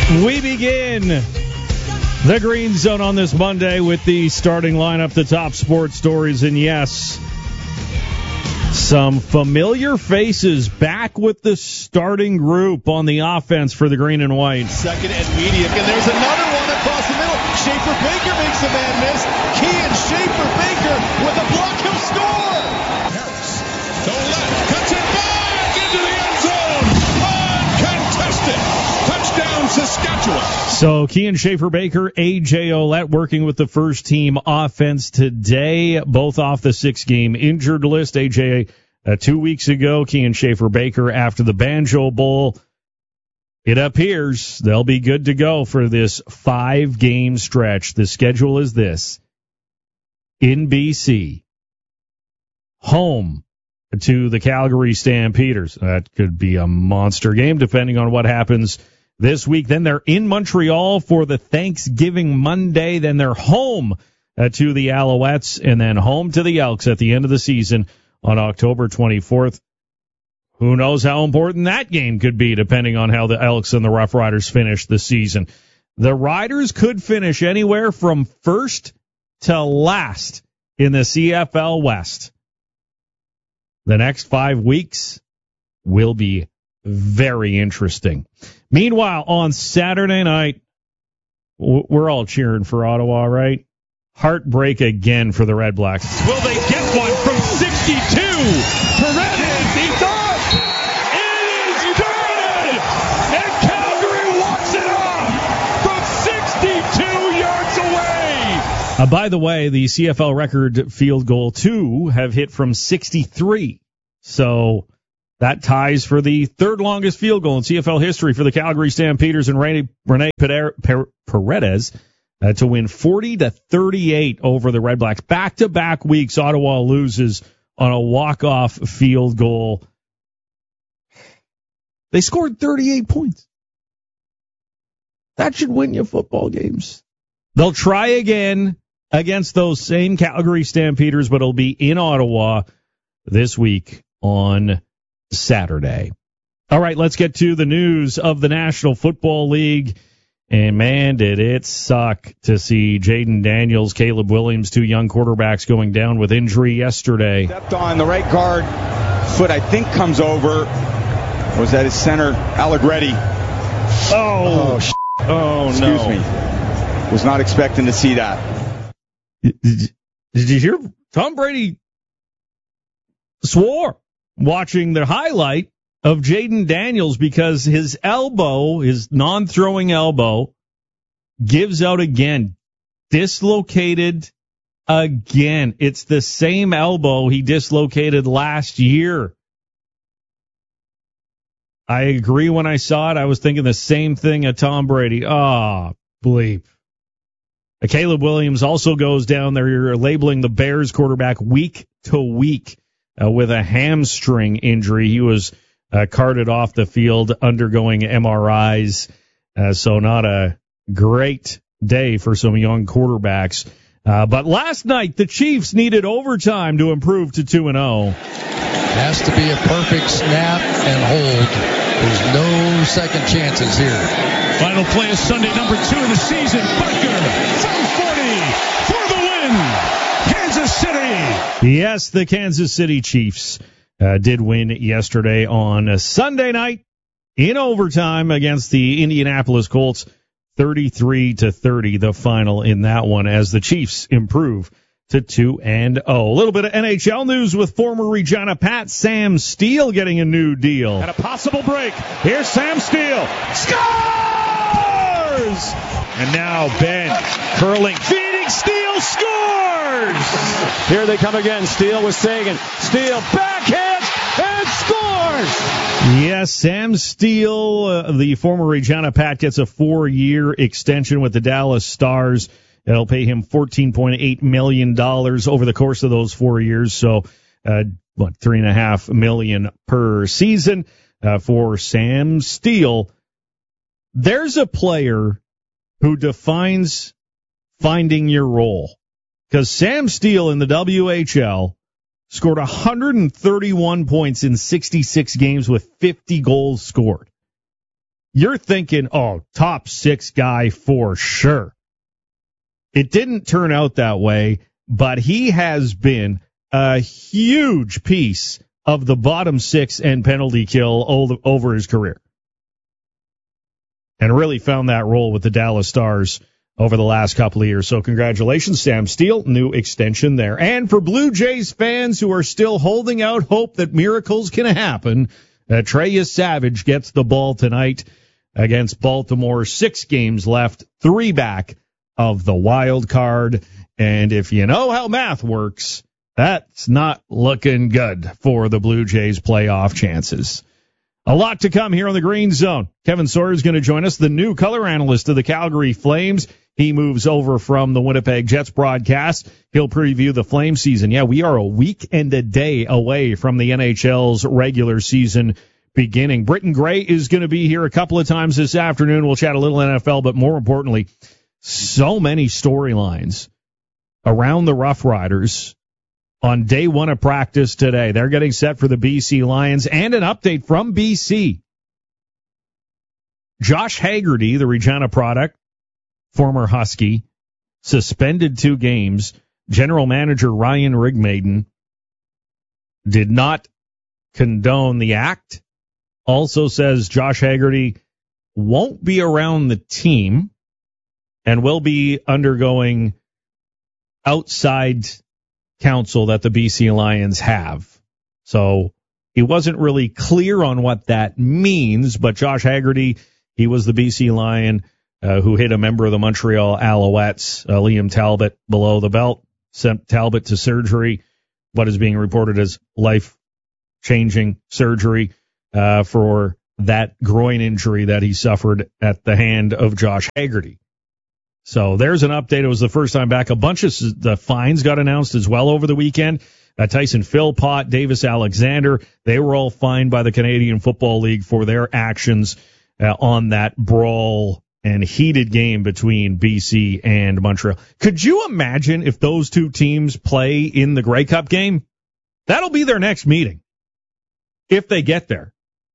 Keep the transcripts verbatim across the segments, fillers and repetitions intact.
We begin the Green Zone on this Monday with the starting lineup, the top sports stories, and yes, some familiar faces back with the starting group on the offense for the Green and White. Second and medium, and there's another one across the middle. Schaefer Baker makes a man miss. Kean Schaefer Baker with a block, he'll score! Harris to left, cuts it back into the end zone. Uncontested. Touchdown, Saskatchewan. So Kean Schaefer Baker, A J Ouellette working with the first team offense today, both off the six-game injured list. A J uh, two weeks ago, Kean Schaefer Baker after the Banjo Bowl. It appears they'll be good to go for this five-game stretch. The schedule is this: in B C, home to the Calgary Stampeders. That could be a monster game depending on what happens this week. Then they're in Montreal for the Thanksgiving Monday. Then they're home uh, to the Alouettes, and then home to the Elks at the end of the season on October twenty-fourth. Who knows how important that game could be, depending on how the Elks and the Rough Riders finish the season. The Riders could finish anywhere from first to last in the C F L West. The next five weeks will be very interesting. Meanwhile, on Saturday night, we're all cheering for Ottawa, right? Heartbreak again for the Red Blacks. Will they get one from sixty-two? Paredes, he's up! It is good! And Calgary walks it off from sixty-two yards away! Uh, by the way, the C F L record field goal two have hit from sixty-three. So that ties for the third longest field goal in C F L history for the Calgary Stampeders and Rene, Rene Paredes uh, to win forty to thirty-eight over the Red Blacks. Back-to-back weeks, Ottawa loses on a walk-off field goal. They scored thirty-eight points. That should win you football games. They'll try again against those same Calgary Stampeders, but it'll be in Ottawa this week on Saturday. All right, let's get to the news of the National Football League. And, man, did it suck to see Jaden Daniels, Caleb Williams, two young quarterbacks going down with injury yesterday. Stepped on the right guard. Foot, I think, comes over. Was that his center, Allegretti? Oh, oh, oh Excuse no. Excuse me. Was not expecting to see that. Did, did, did you hear Tom Brady swore watching the highlight of Jaden Daniels because his elbow, his non-throwing elbow, gives out again. Dislocated again. It's the same elbow he dislocated last year. I agree when I saw it. I was thinking the same thing of Tom Brady. Ah, oh, bleep. Caleb Williams also goes down there. You're labeling the Bears quarterback week to week uh, with a hamstring injury. He was uh, carted off the field undergoing M R Is. Uh, so not a great day for some young quarterbacks. Uh, but last night, the Chiefs needed overtime to improve to two and oh. Has to be a perfect snap and hold. There's no second chances here. Final play is Sunday number two of the season. Butker from forty for the win. Kansas City. Yes, the Kansas City Chiefs uh, did win yesterday on a Sunday night in overtime against the Indianapolis Colts. thirty-three to thirty, the final in that one, as the Chiefs improve to two and oh. A little bit of N H L news with former Regina Pat Sam Steele getting a new deal. And a possible break. Here's Sam Steele. Scores! And now Ben curling, feeding, Steele scores! Here they come again. Steele with Sagan. Steele backhand and scores! Yes, Sam Steele, uh, the former Regina Pat, gets a four-year extension with the Dallas Stars. It'll pay him fourteen point eight million dollars over the course of those four years. So, uh, what, three and a half million per season uh, for Sam Steele. There's a player who defines finding your role, because Sam Steele in the W H L scored one hundred thirty-one points in sixty-six games with fifty goals scored. you're thinking, oh, top six guy for sure. It didn't turn out that way, but he has been a huge piece of the bottom six and penalty kill over his career. And really found that role with the Dallas Stars over the last couple of years. So congratulations, Sam Steele, new extension there. And for Blue Jays fans who are still holding out hope that miracles can happen, Treyas Savage gets the ball tonight against Baltimore. Six games left, three back of the wild card. And if you know how math works, that's not looking good for the Blue Jays' playoff chances. A lot to come here on the Green Zone. Kevin Sawyer is going to join us, the new color analyst of the Calgary Flames. He moves over from the Winnipeg Jets broadcast. He'll preview the Flame season. Yeah, we are a week and a day away from the N H L's regular season beginning. Britton Gray is going to be here a couple of times this afternoon. We'll chat a little N F L, but more importantly, so many storylines around the Rough Riders on day one of practice today. They're getting set for the B C Lions, and an update from B C. Josh Haggerty, the Regina product, former Husky, suspended two games. General manager Ryan Rigmaiden did not condone the act. Also says Josh Haggerty won't be around the team and will be undergoing outside counsel that the B C Lions have. So he wasn't really clear on what that means, but Josh Haggerty, he was the B C Lion uh, who hit a member of the Montreal Alouettes, uh, Liam Talbot, below the belt, sent Talbot to surgery, what is being reported as life-changing surgery uh, for that groin injury that he suffered at the hand of Josh Haggerty. So there's an update. It was the first time back. A bunch of the fines got announced as well over the weekend. Uh, Tyson Philpott, Davis Alexander, they were all fined by the Canadian Football League for their actions uh, on that brawl and heated game between B C and Montreal. Could you imagine if those two teams play in the Grey Cup game? That'll be their next meeting, if they get there.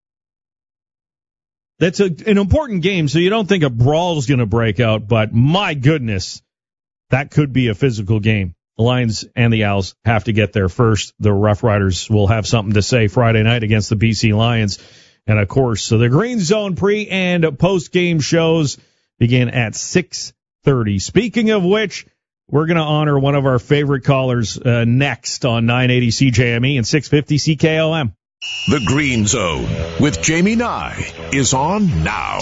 That's a, an important game, so you don't think a brawl's going to break out, but my goodness, that could be a physical game. The Lions and the Owls have to get there first. The Rough Riders will have something to say Friday night against the B C Lions. And, of course, so the Green Zone pre- and post-game shows begin at six thirty. Speaking of which, we're going to honor one of our favorite callers uh, next on nine eighty C J M E and six fifty C K O M. The Green Zone with Jamie Nye is on now.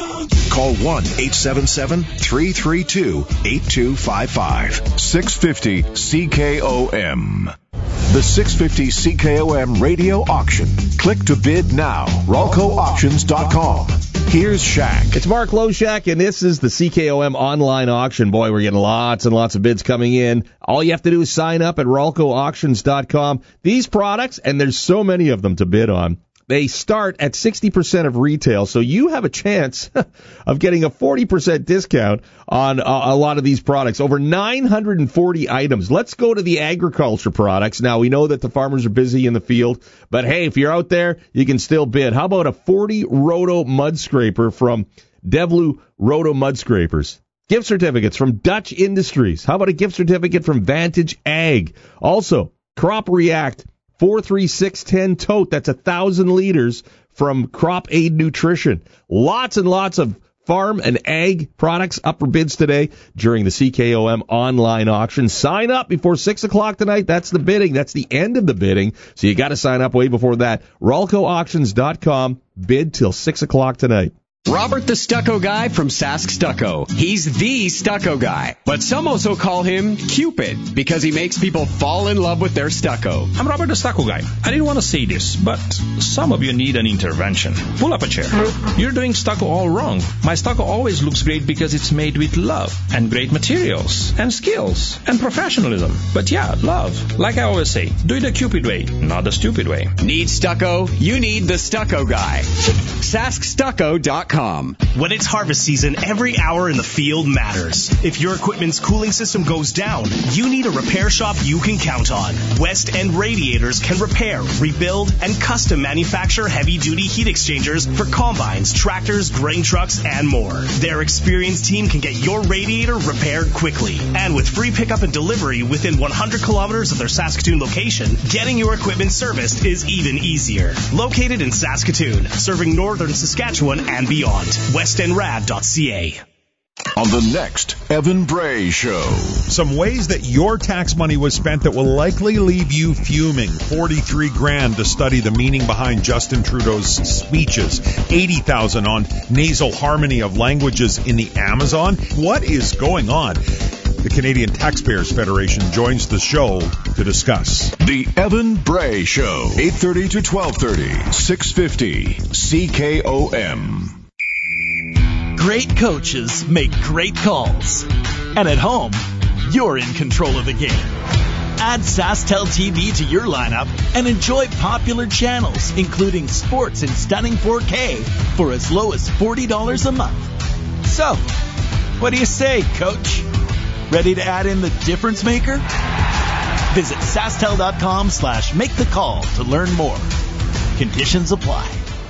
Call one eight seven seven, three three two, eight two five five. six fifty C K O M. The six fifty C K O M radio auction. Click to bid now. Ralco Auctions dot com. Here's Shaq. It's Mark Loshak, and this is the C K O M online auction. Boy, we're getting lots and lots of bids coming in. All you have to do is sign up at Ralco Auctions dot com. These products, and there's so many of them to bid on, they start at sixty percent of retail, so you have a chance of getting a forty percent discount on uh, a lot of these products. Over nine hundred forty items. Let's go to the agriculture products. Now, we know that the farmers are busy in the field, but hey, if you're out there, you can still bid. How about a forty roto mud scraper from Devlu Roto Mud Scrapers? Gift certificates from Dutch Industries. How about a gift certificate from Vantage Ag? Also, Crop React four three six ten tote. That's a thousand liters from Crop Aid Nutrition. Lots and lots of farm and ag products up for bids today during the C K O M online auction. Sign up before six o'clock tonight. That's the bidding. That's the end of the bidding. So you got to sign up way before that. Ralco Auctions dot com. Bid till six o'clock tonight. Robert the Stucco Guy from Sask Stucco. He's the stucco guy, but some also call him Cupid because he makes people fall in love with their stucco. I'm Robert the Stucco Guy. I didn't want to say this, but some of you need an intervention. Pull up a chair. You're doing stucco all wrong. My stucco always looks great because it's made with love and great materials and skills and professionalism. But yeah, love. Like I always say, do it the Cupid way, not the stupid way. Need stucco? You need the Stucco Guy. Sask Stucco dot com. com. When it's harvest season, every hour in the field matters. If your equipment's cooling system goes down, you need a repair shop you can count on. West End Radiators can repair, rebuild, and custom manufacture heavy-duty heat exchangers for combines, tractors, grain trucks, and more. Their experienced team can get your radiator repaired quickly. And with free pickup and delivery within one hundred kilometers of their Saskatoon location, getting your equipment serviced is even easier. Located in Saskatoon, serving northern Saskatchewan and beyond. west end rad dot c a. On the next Evan Bray Show. Some ways that your tax money was spent that will likely leave you fuming. forty-three grand to study the meaning behind Justin Trudeau's speeches. eighty thousand on nasal harmony of languages in the Amazon. What is going on? The Canadian Taxpayers Federation joins the show to discuss. The Evan Bray Show. eight thirty to twelve thirty. six fifty C K O M. Great coaches make great calls. And at home, you're in control of the game. Add SaskTel T V to your lineup and enjoy popular channels, including sports in stunning four K for as low as forty dollars a month. So, what do you say, Coach? Ready to add in the difference maker? Visit SaskTel.com slash make the call to learn more. Conditions apply.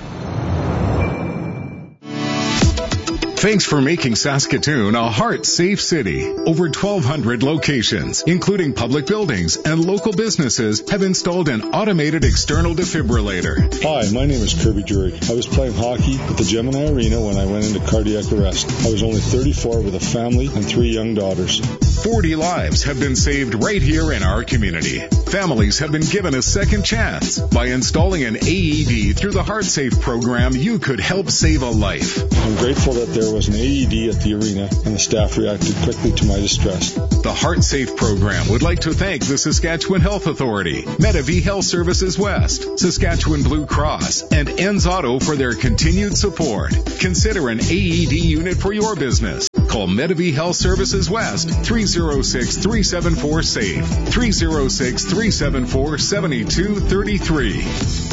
Thanks for making Saskatoon a heart-safe city. Over twelve hundred locations, including public buildings and local businesses, have installed an automated external defibrillator. Hi, my name is Kirby Drury. I was playing hockey at the Gemini Arena when I went into cardiac arrest. I was only thirty-four with a family and three young daughters. forty lives have been saved right here in our community. Families have been given a second chance. By installing an A E D through the HeartSafe program, you could help save a life. I'm grateful that there was an A E D at the arena and the staff reacted quickly to my distress. The HeartSafe program would like to thank the Saskatchewan Health Authority, Medavie Health Services West, Saskatchewan Blue Cross, and Enns Auto for their continued support. Consider an A E D unit for your business. Call Medavie Health Services West, three oh six, three seven four, SAFE, three oh six, three seven four, seven two three three.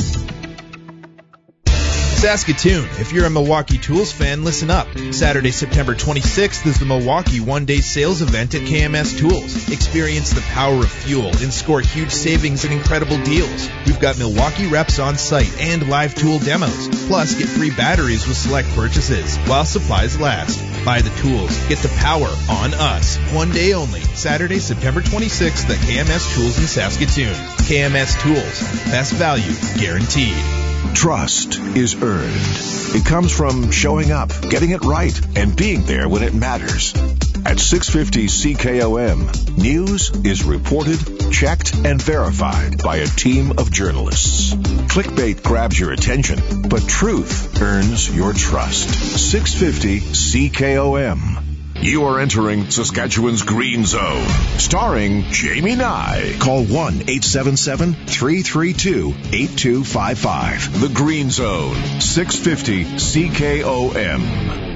Saskatoon, if you're a Milwaukee Tools fan, listen up. Saturday, September twenty-sixth is the Milwaukee one-day sales event at K M S Tools. Experience the power of fuel and score huge savings and incredible deals. We've got Milwaukee reps on site and live tool demos. Plus, get free batteries with select purchases while supplies last. Buy the tools. Get the power on us. One day only. Saturday, September twenty-sixth at K M S Tools in Saskatoon. K M S Tools. Best value guaranteed. Trust is earned. It comes from showing up, getting it right, and being there when it matters. At six fifty C K O M, news is reported, checked, and verified by a team of journalists. Clickbait grabs your attention, but truth earns your trust. six fifty C K O M. You are entering Saskatchewan's Green Zone, starring Jamie Nye. Call one eight seven seven, three three two, eight two five five. The Green Zone, six fifty C K O M.